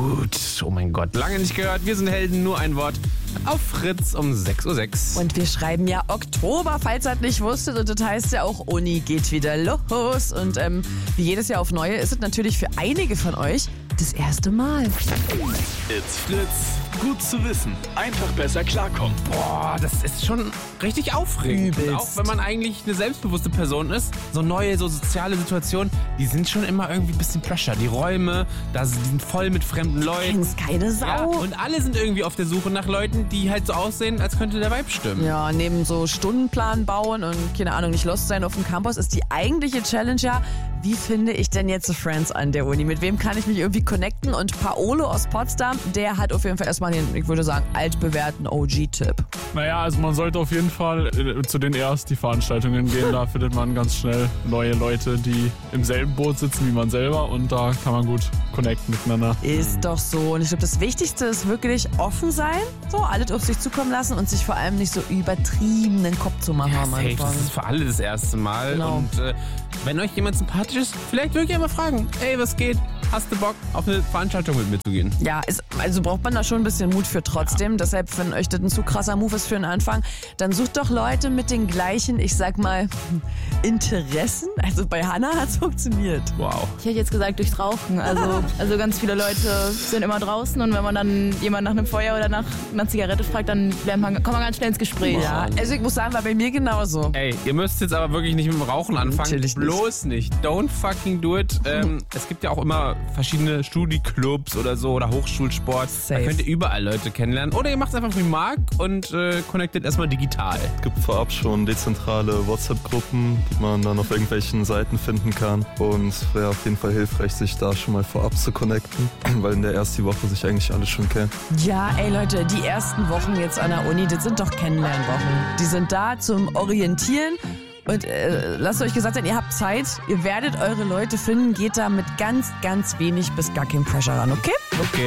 gut. Oh mein Gott, lange nicht gehört. Wir sind Helden, nur ein Wort. Auf Fritz um 6:06 Uhr. Und wir schreiben ja Oktober, falls ihr das nicht wusstet. Und das heißt ja auch, Uni geht wieder los. Und wie jedes Jahr auf Neue ist es natürlich für einige von euch das erste Mal. It's Fritz. Gut zu wissen. Einfach besser klarkommen. Boah, das ist schon richtig aufregend. Übelst. Und auch wenn man eigentlich eine selbstbewusste Person ist, so neue, so soziale Situationen, die sind schon immer irgendwie ein bisschen Pressure. Die Räume, die sind voll mit fremden Leuten. Kennst keine Sau. Ja, und alle sind irgendwie auf der Suche nach Leuten, die halt so aussehen, als könnte der Vibe stimmen. Ja, neben so Stundenplan bauen und, keine Ahnung, nicht lost sein auf dem Campus, ist die eigentliche Challenge ja, wie finde ich denn jetzt Friends an der Uni? Mit wem kann ich mich irgendwie connecten? Und Paolo aus Potsdam, der hat auf jeden Fall erstmal den, ich würde sagen, altbewährten OG-Tipp. Naja, also man sollte auf jeden Fall zu den Ersti-Veranstaltungen gehen. Da findet man ganz schnell neue Leute, die im selben Boot sitzen wie man selber. Und da kann man gut connecten miteinander. Ist doch so. Und ich glaube, das Wichtigste ist wirklich offen sein, so alles auf sich zukommen lassen und sich vor allem nicht so übertrieben den Kopf zu machen am Safe, Anfang. das ist für alle das erste Mal. Genau. Und wenn euch jemand sympathisch ist, vielleicht wirklich einmal fragen, ey, was geht? Hast du Bock, auf eine Veranstaltung mit mir zu gehen? Ja, also braucht man da schon ein bisschen Mut für trotzdem. Ja. Deshalb, wenn euch das ein zu krasser Move ist für den Anfang, dann sucht doch Leute mit den gleichen, ich sag mal, Interessen. Also bei Hannah hat es funktioniert. Wow. Ich hätte jetzt gesagt durchs Rauchen. Also ganz viele Leute sind immer draußen und wenn man dann jemanden nach einem Feuer oder nach einer Zigarette fragt, dann kommt man ganz schnell ins Gespräch. Ja, also ich muss sagen, war bei mir genauso. Ey, ihr müsst jetzt aber wirklich nicht mit dem Rauchen anfangen. Natürlich nicht. Bloß nicht. Don't fucking do it. Es gibt ja auch immer verschiedene Studi-Clubs oder so oder Hochschulsport. Safe. Da könnt ihr überall Leute kennenlernen. Oder ihr macht es einfach wie Marc und connectet erstmal digital. Es gibt vorab schon dezentrale WhatsApp-Gruppen, die man dann auf irgendwelchen Seiten finden kann. Und es wäre auf jeden Fall hilfreich, sich da schon mal vorab zu connecten, weil in der ersten Woche sich eigentlich alle schon kennen. Ja, ey Leute, die ersten Wochen jetzt an der Uni, das sind doch Kennenlernwochen. Die sind da zum Orientieren. Und lasst euch gesagt sein, ihr habt Zeit, ihr werdet eure Leute finden, geht da mit ganz, ganz wenig bis gar kein Pressure ran, okay? Okay.